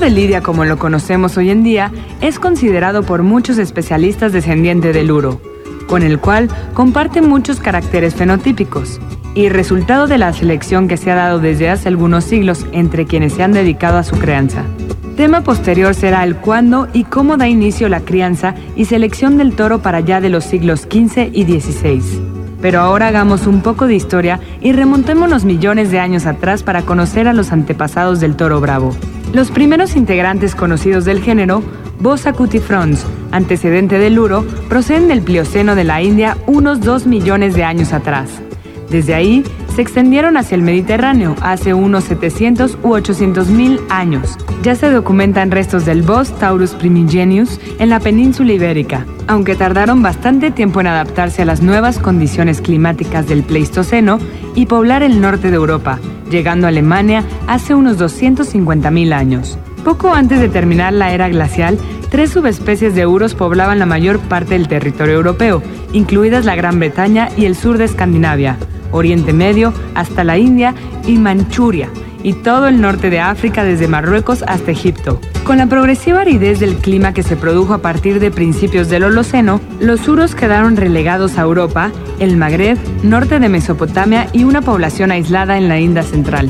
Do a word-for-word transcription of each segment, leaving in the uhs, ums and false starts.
de Lidia, como lo conocemos hoy en día, es considerado por muchos especialistas descendiente del uro, con el cual comparte muchos caracteres fenotípicos, y resultado de la selección que se ha dado desde hace algunos siglos entre quienes se han dedicado a su crianza. Tema posterior será el cuándo y cómo da inicio la crianza y selección del toro para allá de los siglos quince y dieciséis. Pero ahora hagamos un poco de historia y remontémonos millones de años atrás para conocer a los antepasados del toro bravo. Los primeros integrantes conocidos del género, Bos acutifrons, antecedente del uro, proceden del Plioceno de la India unos dos millones de años atrás. Desde ahí se extendieron hacia el Mediterráneo hace unos setecientos u ochocientos mil años. Ya se documentan restos del Bos taurus primigenius en la península ibérica, aunque tardaron bastante tiempo en adaptarse a las nuevas condiciones climáticas del Pleistoceno y poblar el norte de Europa, llegando a Alemania hace unos doscientos cincuenta mil años. Poco antes de terminar la era glacial, tres subespecies de uros poblaban la mayor parte del territorio europeo, incluidas la Gran Bretaña y el sur de Escandinavia, Oriente Medio hasta la India y Manchuria, y todo el norte de África desde Marruecos hasta Egipto. Con la progresiva aridez del clima que se produjo a partir de principios del Holoceno, los uros quedaron relegados a Europa, el Magreb, norte de Mesopotamia y una población aislada en la India central.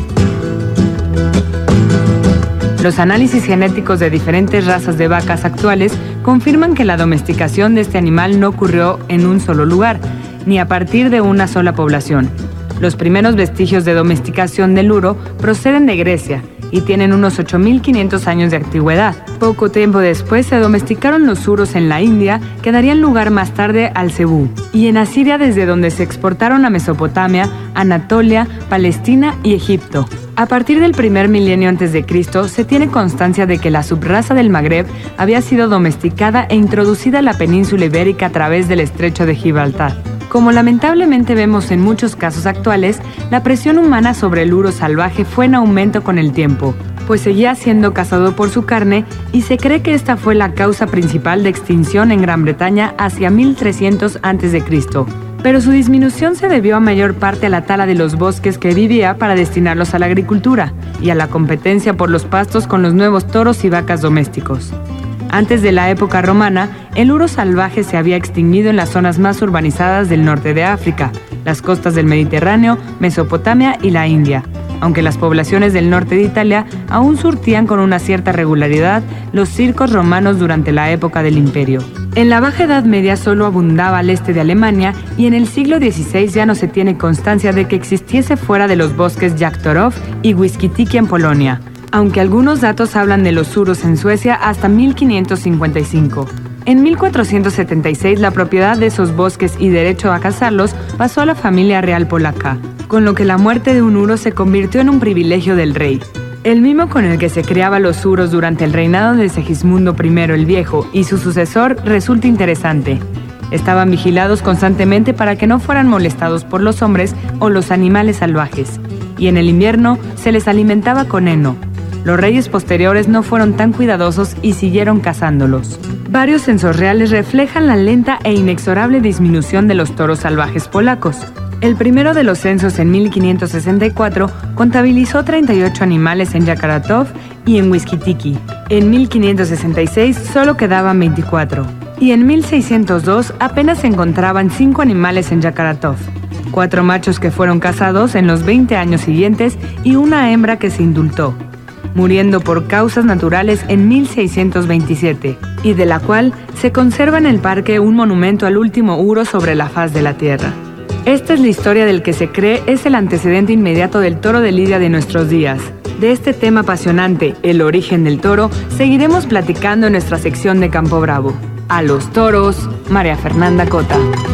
Los análisis genéticos de diferentes razas de vacas actuales confirman que la domesticación de este animal no ocurrió en un solo lugar, ni a partir de una sola población. Los primeros vestigios de domesticación del uro proceden de Grecia y tienen unos ocho mil quinientos años de antigüedad. Poco tiempo después se domesticaron los uros en la India, que darían lugar más tarde al cebú, y en Asiria, desde donde se exportaron a Mesopotamia, Anatolia, Palestina y Egipto. A partir del primer milenio antes de Cristo se tiene constancia de que la subraza del Magreb había sido domesticada e introducida a la península ibérica a través del estrecho de Gibraltar. Como lamentablemente vemos en muchos casos actuales, la presión humana sobre el uro salvaje fue en aumento con el tiempo, pues seguía siendo cazado por su carne y se cree que esta fue la causa principal de extinción en Gran Bretaña hacia mil trescientos antes de Cristo. Pero su disminución se debió a mayor parte a la tala de los bosques que vivía para destinarlos a la agricultura y a la competencia por los pastos con los nuevos toros y vacas domésticos. Antes de la época romana, el uro salvaje se había extinguido en las zonas más urbanizadas del norte de África, las costas del Mediterráneo, Mesopotamia y la India, aunque las poblaciones del norte de Italia aún surtían con una cierta regularidad los circos romanos durante la época del Imperio. En la Baja Edad Media solo abundaba al este de Alemania y en el siglo dieciséis ya no se tiene constancia de que existiese fuera de los bosques Jaktorov y Wiskitiki en Polonia, aunque algunos datos hablan de los uros en Suecia hasta mil quinientos cincuenta y cinco. En mil cuatrocientos setenta y seis la propiedad de esos bosques y derecho a cazarlos pasó a la familia real polaca, con lo que la muerte de un uro se convirtió en un privilegio del rey. El mimo con el que se criaba los uros durante el reinado de Segismundo primero el Viejo y su sucesor resulta interesante. Estaban vigilados constantemente para que no fueran molestados por los hombres o los animales salvajes, y en el invierno se les alimentaba con heno. Los reyes posteriores no fueron tan cuidadosos y siguieron cazándolos. Varios censos reales reflejan la lenta e inexorable disminución de los toros salvajes polacos. El primero de los censos en mil quinientos sesenta y cuatro contabilizó treinta y ocho animales en Yakaratov y en Wiskitiki. En mil quinientos sesenta y seis solo quedaban veinticuatro. Y en mil seiscientos dos apenas se encontraban cinco animales en Yakaratov. Cuatro machos que fueron cazados en los veinte años siguientes y una hembra que se indultó, muriendo por causas naturales en mil seiscientos veintisiete, y de la cual se conserva en el parque un monumento al último uro sobre la faz de la tierra. Esta es la historia del que se cree es el antecedente inmediato del toro de Lidia de nuestros días. De este tema apasionante, el origen del toro, seguiremos platicando en nuestra sección de Campo Bravo. A los toros, María Fernanda Cota.